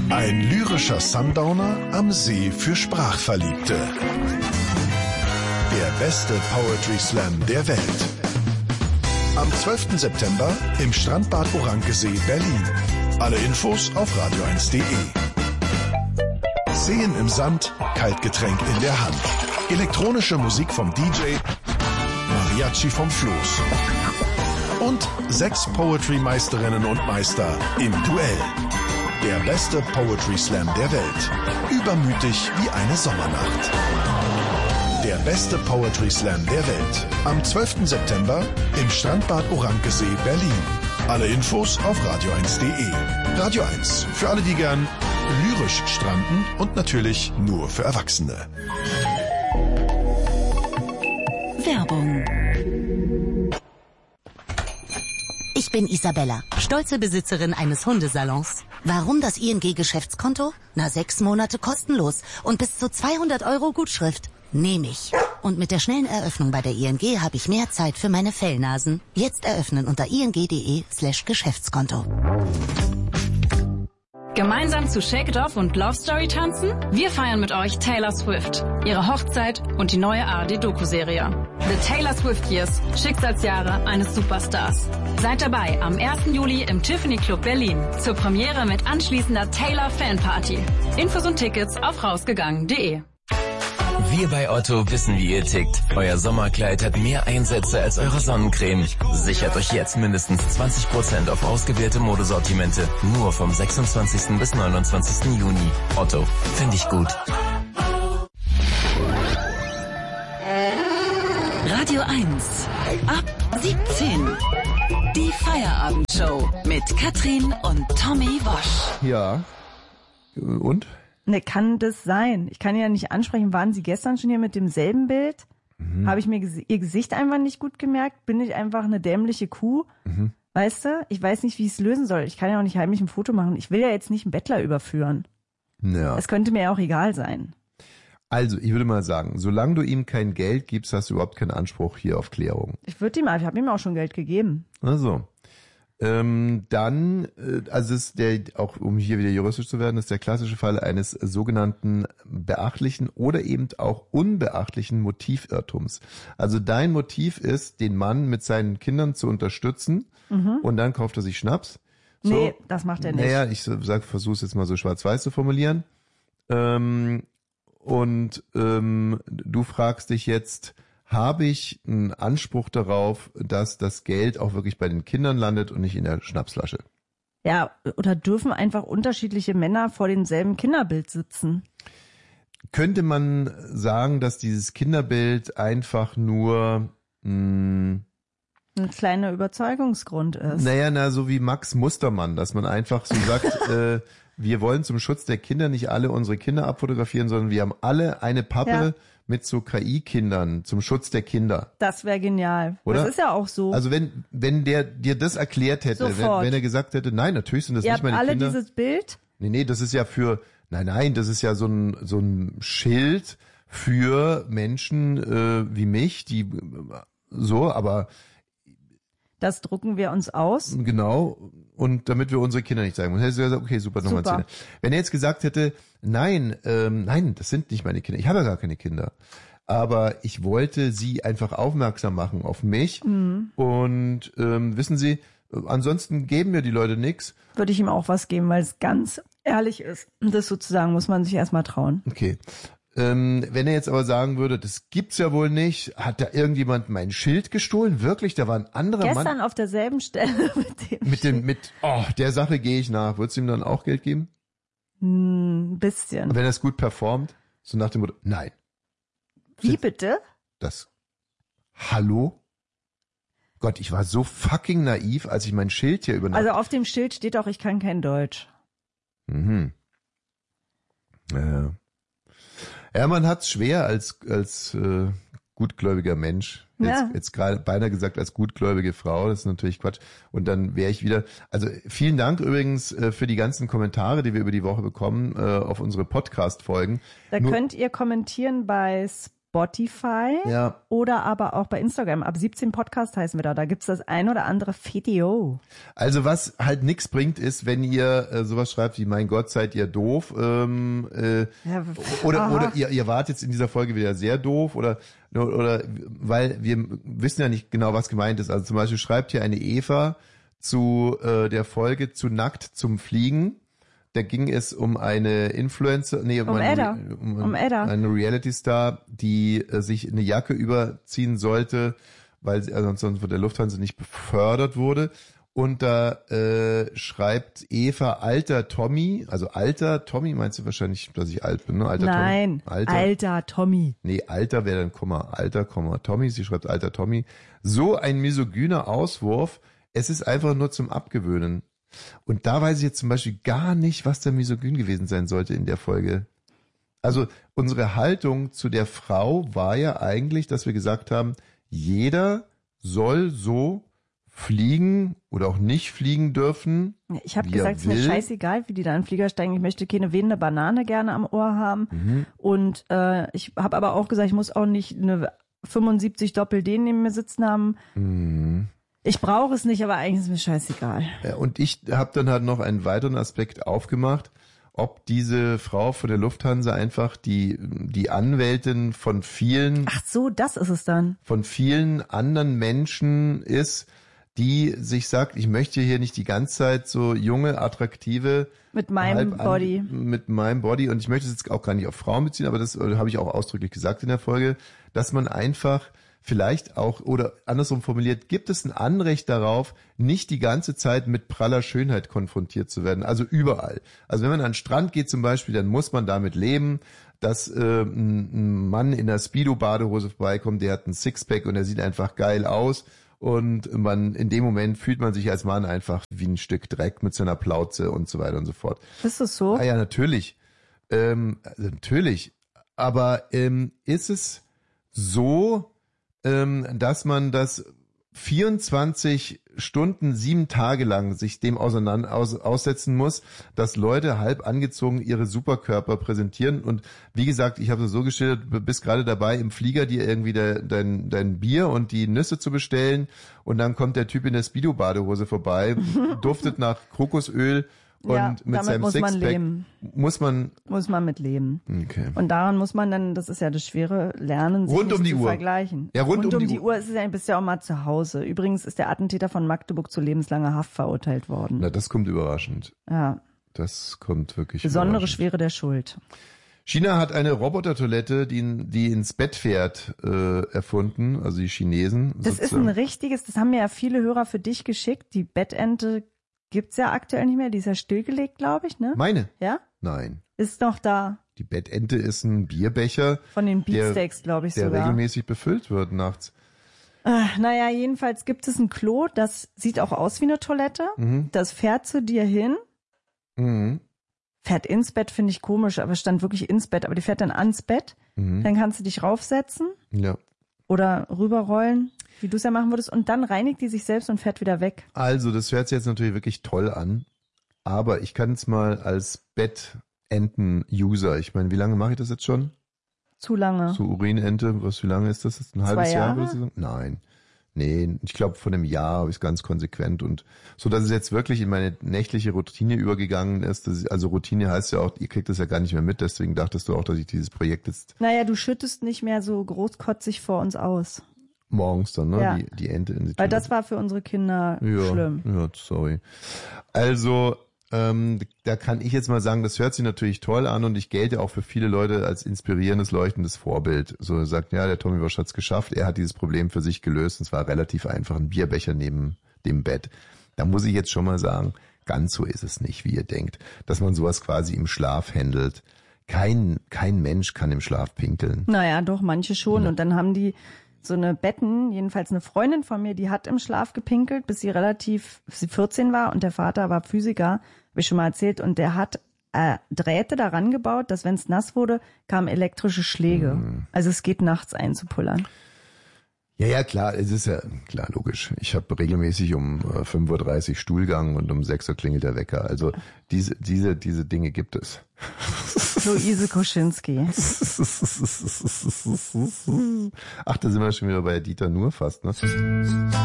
Ein lyrischer Sundowner am See für Sprachverliebte. Der beste Poetry Slam der Welt. Am 12. September im Strandbad Orankesee, Berlin. Alle Infos auf radio1.de. Seen im Sand, Kaltgetränk in der Hand. Elektronische Musik vom DJ, Mariachi vom Floß. Und 6 Poetry-Meisterinnen und Meister im Duell. Der beste Poetry Slam der Welt. Übermütig wie eine Sommernacht. Der beste Poetry Slam der Welt. Am 12. September im Strandbad Orankesee, Berlin. Alle Infos auf radio1.de. Radio 1. Für alle, die gern lyrisch stranden und natürlich nur für Erwachsene. Werbung. Ich bin Isabella, stolze Besitzerin eines Hundesalons. Warum das ING-Geschäftskonto? 6 Monate kostenlos und bis zu 200 € Gutschrift. Nehme ich. Und mit der schnellen Eröffnung bei der ING habe ich mehr Zeit für meine Fellnasen. Jetzt eröffnen unter ing.de/Geschäftskonto. Gemeinsam zu Shake It Off und Love Story tanzen? Wir feiern mit euch Taylor Swift, ihre Hochzeit und die neue ARD-Doku-Serie. The Taylor Swift Years, Schicksalsjahre eines Superstars. Seid dabei am 1. Juli im Tiffany Club Berlin zur Premiere mit anschließender Taylor Fanparty. Infos und Tickets auf rausgegangen.de. Wir bei Otto wissen, wie ihr tickt. Euer Sommerkleid hat mehr Einsätze als eure Sonnencreme. Sichert euch jetzt mindestens 20% auf ausgewählte Modesortimente. Nur vom 26. bis 29. Juni. Otto, finde ich gut. Radio 1. Ab 17. Die Feierabendshow mit Katrin und Tommy Wosch. Ja. Und? Ne, kann das sein? Ich kann ja nicht ansprechen, waren Sie gestern schon hier mit demselben Bild? Habe ich mir Ihr Gesicht einfach nicht gut gemerkt? Bin ich einfach eine dämliche Kuh? Weißt du? Ich weiß nicht, wie ich es lösen soll. Ich kann ja auch nicht heimlich ein Foto machen. Ich will ja jetzt nicht einen Bettler überführen. Ja. Es könnte mir ja auch egal sein. Also, ich würde mal sagen, solange du ihm kein Geld gibst, hast du überhaupt keinen Anspruch hier auf Klärung. Ich habe ihm auch schon Geld gegeben. Also. Dann, also ist der, auch um hier wieder juristisch zu werden, ist der klassische Fall eines sogenannten beachtlichen oder eben auch unbeachtlichen Motivirrtums. Also dein Motiv ist, den Mann mit seinen Kindern zu unterstützen und dann kauft er sich Schnaps. So, nee, das macht er nicht. Naja, ich versuche es jetzt mal so schwarz-weiß zu formulieren. Du fragst dich jetzt, habe ich einen Anspruch darauf, dass das Geld auch wirklich bei den Kindern landet und nicht in der Schnapsflasche? Ja, oder dürfen einfach unterschiedliche Männer vor demselben Kinderbild sitzen? Könnte man sagen, dass dieses Kinderbild einfach nur ein kleiner Überzeugungsgrund ist? Naja, so wie Max Mustermann, dass man einfach so sagt, wir wollen zum Schutz der Kinder nicht alle unsere Kinder abfotografieren, sondern wir haben alle eine Pappe mit so KI-Kindern zum Schutz der Kinder. Das wäre genial. Oder? Das ist ja auch so. Also wenn der dir das erklärt hätte, wenn er gesagt hätte, nein, natürlich sind das nicht meine Kinder. Ihr habt alle dieses Bild? Nee, das ist ja für, nein, das ist ja so ein Schild für Menschen wie mich, die so, aber das drucken wir uns aus. Genau. Und damit wir unsere Kinder nicht zeigen müssen. Hätte er gesagt, okay, super, nochmal Szene. Wenn er jetzt gesagt hätte, nein, das sind nicht meine Kinder. Ich habe ja gar keine Kinder. Aber ich wollte sie einfach aufmerksam machen auf mich. Und wissen Sie, ansonsten geben mir die Leute nichts. Würde ich ihm auch was geben, weil es ganz ehrlich ist. Das sozusagen muss man sich erstmal trauen. Okay. Wenn er jetzt aber sagen würde, das gibt's ja wohl nicht, hat da irgendjemand mein Schild gestohlen? Wirklich? Da war ein anderer Mann. Gestern auf derselben Stelle der Sache gehe ich nach. Würdest du ihm dann auch Geld geben? Ein bisschen. Und wenn er es gut performt, so nach dem Motto, nein. Wie bitte? Hallo? Gott, ich war so fucking naiv, als ich mein Schild hier übernahm. Also auf dem Schild steht auch, ich kann kein Deutsch. Ja, man hat's schwer als gutgläubiger Mensch. Jetzt gerade beinahe gesagt als gutgläubige Frau, das ist natürlich Quatsch. Und dann wäre ich wieder, also vielen Dank übrigens für die ganzen Kommentare, die wir über die Woche bekommen auf unsere Podcast-Folgen. Da könnt ihr kommentieren bei Spotify oder aber auch bei Instagram. Ab 17 Podcast heißen wir da. Da gibt's das ein oder andere Video. Also was halt nichts bringt, ist, wenn ihr sowas schreibt wie, mein Gott, seid ihr doof. Oder ihr wart jetzt in dieser Folge wieder sehr doof oder weil wir wissen ja nicht genau, was gemeint ist. Also zum Beispiel schreibt hier eine Eva zu der Folge zu Nackt zum Fliegen. Da ging es um eine Influencer, um eine Reality-Star, die sich eine Jacke überziehen sollte, weil sie ansonsten von der Lufthansa nicht befördert wurde. Und da schreibt Eva, alter Tommy, also alter Tommy, meinst du wahrscheinlich, dass ich alt bin, ne? Nein, alter Tommy. Nee, alter wäre dann Komma, alter, Komma, Tommy, sie schreibt alter Tommy. So ein misogyner Auswurf, es ist einfach nur zum Abgewöhnen. Und da weiß ich jetzt zum Beispiel gar nicht, was da misogyn gewesen sein sollte in der Folge. Also unsere Haltung zu der Frau war ja eigentlich, dass wir gesagt haben, jeder soll so fliegen oder auch nicht fliegen dürfen. Ich habe gesagt, es ist mir scheißegal, wie die da in den Flieger steigen. Ich möchte keine wehende Banane gerne am Ohr haben. Mhm. Und ich habe aber auch gesagt, ich muss auch nicht eine 75 Doppel-D neben mir sitzen haben. Mhm. Ich brauche es nicht, aber eigentlich ist mir scheißegal. Ja, und ich habe dann halt noch einen weiteren Aspekt aufgemacht, ob diese Frau von der Lufthansa einfach die Anwältin von vielen... Ach so, das ist es dann. ...von vielen anderen Menschen ist, die sich sagt, ich möchte hier nicht die ganze Zeit so junge, attraktive... Mit meinem Body. Mit meinem Body. Und ich möchte es jetzt auch gar nicht auf Frauen beziehen, aber das habe ich auch ausdrücklich gesagt in der Folge, dass man einfach... Vielleicht auch, oder andersrum formuliert, gibt es ein Anrecht darauf, nicht die ganze Zeit mit praller Schönheit konfrontiert zu werden, also überall. Also wenn man an den Strand geht zum Beispiel, dann muss man damit leben, dass ein Mann in einer Speedo-Badehose vorbeikommt, der hat ein Sixpack und er sieht einfach geil aus und in dem Moment fühlt man sich als Mann einfach wie ein Stück Dreck mit seiner Plauze und so weiter und so fort. Ist das so? Ah ja, natürlich. Natürlich. Aber ist es so, dass man das 24 Stunden, 7 Tage lang sich dem aussetzen muss, dass Leute halb angezogen ihre Superkörper präsentieren. Und wie gesagt, ich habe es so geschildert, du bist gerade dabei, im Flieger dir irgendwie dein Bier und die Nüsse zu bestellen. Und dann kommt der Typ in der Speedo-Badehose vorbei, duftet nach Kokosöl. Und mit seinem Sixpack muss man mit leben. Okay. Und daran muss man dann, das ist ja das Schwere, lernen, sich nicht zu vergleichen. Ja, rund um die Uhr ist es ja, bist ja auch mal zu Hause. Übrigens ist der Attentäter von Magdeburg zu lebenslanger Haft verurteilt worden. Na, das kommt überraschend. Ja. Das kommt wirklich besondere Schwere der Schuld. China hat eine Robotertoilette, die ins Bett fährt, erfunden, also die Chinesen. Das sozusagen. Ist ein richtiges, das haben mir ja viele Hörer für dich geschickt, die Bettente gibt's ja aktuell nicht mehr, die ist ja stillgelegt, glaube ich, ne? Meine? Ja? Nein. Ist noch da. Die Bettente ist ein Bierbecher. Von den Beatsteaks, glaube ich sogar. Der regelmäßig befüllt wird nachts. Naja, jedenfalls gibt es ein Klo, das sieht auch aus wie eine Toilette. Mhm. Das fährt zu dir hin. Mhm. Fährt ins Bett, finde ich komisch, aber stand wirklich ins Bett. Aber die fährt dann ans Bett. Mhm. Dann kannst du dich raufsetzen. Ja. Oder rüberrollen, wie du es ja machen würdest. Und dann reinigt die sich selbst und fährt wieder weg. Also, das hört sich jetzt natürlich wirklich toll an. Aber ich kann es mal als Bettenten-User, ich meine, wie lange mache ich das jetzt schon? Zu lange. Zu Urinente, wie lange ist das? Ein halbes Jahr? Würdest du sagen? Nein. Nee, ich glaube, von einem Jahr habe ich es ganz konsequent und so, dass es jetzt wirklich in meine nächtliche Routine übergegangen ist. Also Routine heißt ja auch, ihr kriegt das ja gar nicht mehr mit, deswegen dachtest du auch, dass ich dieses Projekt jetzt... Naja, du schüttest nicht mehr so großkotzig vor uns aus. Morgens dann, ne? Ja. Die Ente in die Weil das war für unsere Kinder schlimm. Ja, sorry. Also, da kann ich jetzt mal sagen, das hört sich natürlich toll an und ich gelte auch für viele Leute als inspirierendes, leuchtendes Vorbild. So sagt, ja, der Tommy Walsh hat's geschafft, er hat dieses Problem für sich gelöst und zwar relativ einfach, ein Bierbecher neben dem Bett. Da muss ich jetzt schon mal sagen, ganz so ist es nicht, wie ihr denkt, dass man sowas quasi im Schlaf handelt. Kein Mensch kann im Schlaf pinkeln. Naja, doch, manche schon. Ja. Und dann haben die so eine Betten, jedenfalls eine Freundin von mir, die hat im Schlaf gepinkelt, bis sie 14 war und der Vater war Physiker, habe ich schon mal erzählt, und der hat Drähte daran gebaut, dass wenn es nass wurde, kamen elektrische Schläge. Also es geht nachts einzupullern. Ja, klar, es ist ja klar, logisch. Ich habe regelmäßig um 5:30 Uhr Stuhlgang und um 6 Uhr klingelt der Wecker. Also diese Dinge gibt es. Luise Koschinski. Ach, da sind wir schon wieder bei Dieter Nuhr fast, ne?